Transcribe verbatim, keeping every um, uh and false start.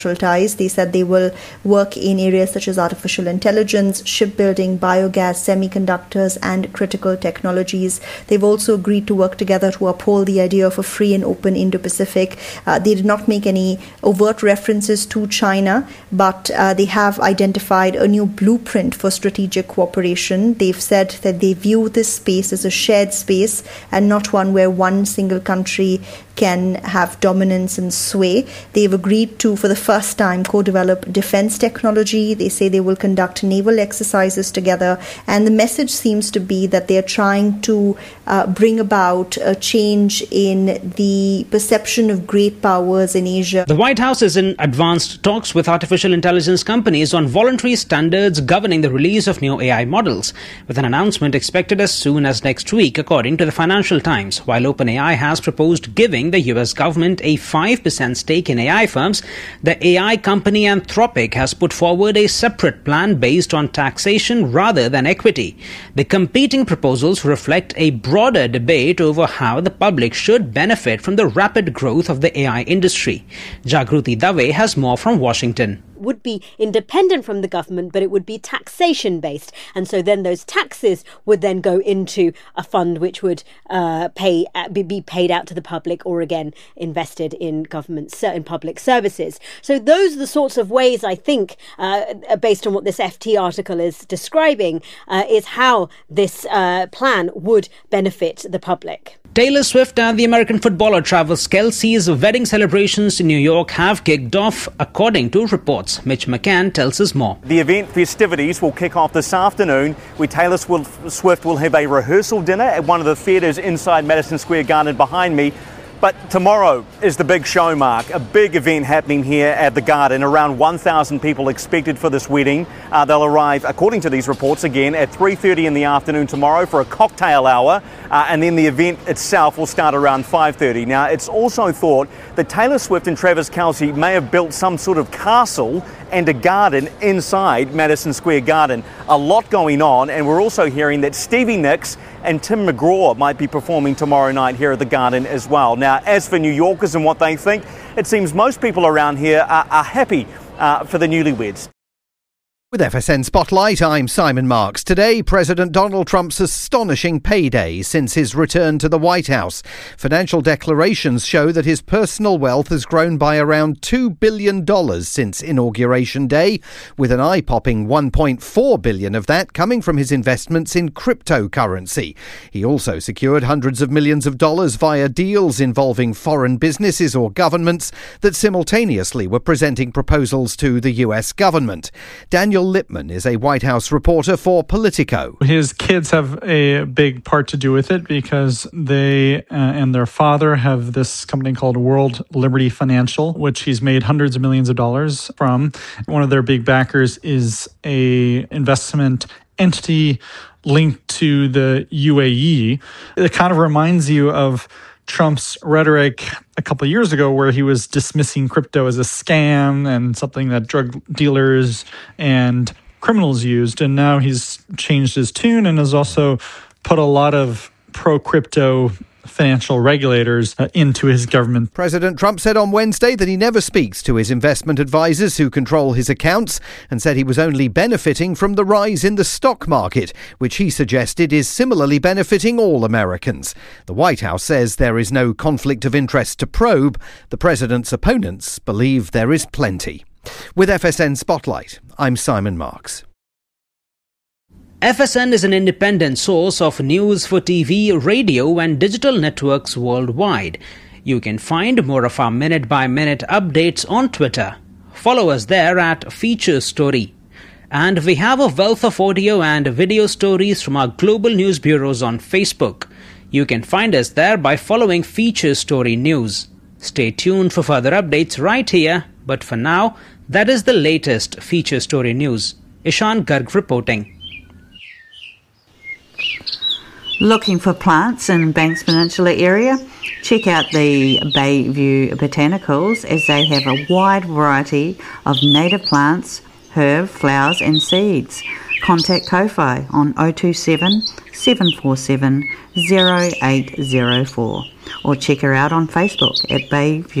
ties. They said they will work in areas such as artificial intelligence, shipbuilding, biogas, semiconductors, and critical technologies. They've also agreed to work together to uphold the idea of a free and open Indo-Pacific. Uh, they did not make any overt references to China, but uh, they have identified a new blueprint for strategic cooperation. They've said that they view this space as a shared space and not one where one single country can have dominance and sway. They've agreed to, for the first time, co-develop defense technology. They say they will conduct naval exercises together. And the message seems to be that they're trying to uh, bring about a change in the perception of great powers in Asia. The White House is in advanced talks with artificial intelligence companies on voluntary standards governing the release of new A I models, with an announcement expected as soon as next week, according to the Financial Times. While OpenAI has proposed giving the U S government a five percent stake in A I firms, the A I company Anthropic has put forward a separate plan based on taxation rather than equity. The competing proposals reflect a broader debate over how the public should benefit from the rapid growth of the A I industry. Jagruti Dave has more from Washington. Would be independent from the government, but it would be taxation based. And so then those taxes would then go into a fund which would uh, pay be paid out to the public, or again invested in government in public services. So those are the sorts of ways, I think, uh, based on what this F T article is describing, uh, is how this uh, plan would benefit the public. Taylor Swift and the American footballer Travis Kelce's wedding celebrations in New York have kicked off, according to reports. Mitch McCann tells us more. The event festivities will kick off this afternoon, where Taylor Swift will have a rehearsal dinner at one of the theatres inside Madison Square Garden behind me. But tomorrow is the big show, Mark, a big event happening here at the Garden. Around one thousand people expected for this wedding. Uh, they'll arrive, according to these reports, again at three thirty in the afternoon tomorrow for a cocktail hour. Uh, and then the event itself will start around five thirty. Now, it's also thought that Taylor Swift and Travis Kelce may have built some sort of castle and a garden inside Madison Square Garden. A lot going on, and we're also hearing that Stevie Nicks and Tim McGraw might be performing tomorrow night here at the Garden as well. Now, as for New Yorkers and what they think, it seems most people around here are, are happy uh, for the newlyweds. With F S N Spotlight, I'm Simon Marks. Today, President Donald Trump's astonishing payday since his return to the White House. Financial declarations show that his personal wealth has grown by around two billion dollars since Inauguration Day, with an eye-popping one point four billion dollars of that coming from his investments in cryptocurrency. He also secured hundreds of millions of dollars via deals involving foreign businesses or governments that simultaneously were presenting proposals to the U S government. Daniel Lippman is a White House reporter for Politico. His kids have a big part to do with it because they uh, and their father have this company called World Liberty Financial, which he's made hundreds of millions of dollars from. One of their big backers is a investment entity linked to the U A E. It kind of reminds you of Trump's rhetoric a couple of years ago, where he was dismissing crypto as a scam and something that drug dealers and criminals used. And now he's changed his tune and has also put a lot of pro-crypto financial regulators uh, into his government. President Trump said on Wednesday that he never speaks to his investment advisors who control his accounts, and said he was only benefiting from the rise in the stock market, which he suggested is similarly benefiting all Americans. The White House says there is no conflict of interest to probe. The president's opponents believe there is plenty. With F S N Spotlight, I'm Simon Marks. F S N is an independent source of news for T V, radio and digital networks worldwide. You can find more of our minute-by-minute updates on Twitter. Follow us there at Feature Story. And we have a wealth of audio and video stories from our global news bureaus on Facebook. You can find us there by following Feature Story News. Stay tuned for further updates right here, but for now, that is the latest Feature Story News. Ishan Garg reporting. Looking for plants in Banks Peninsula area? Check out the Bayview Botanicals, as they have a wide variety of native plants, herbs, flowers and seeds. Contact Ko-Fi on oh two seven, seven four seven, oh eight oh four or check her out on Facebook at Bayview